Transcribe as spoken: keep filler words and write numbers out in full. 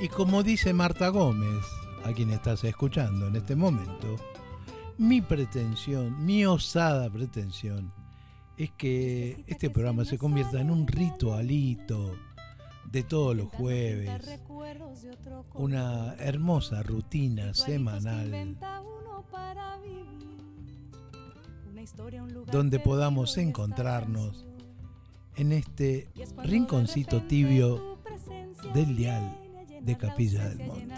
Y como dice Marta Gómez, a quien estás escuchando en este momento, mi pretensión, mi osada pretensión, es que este programa se convierta en un ritualito de todos los jueves, una hermosa rutina semanal donde podamos encontrarnos en este rinconcito tibio del dial de Capilla del Monte.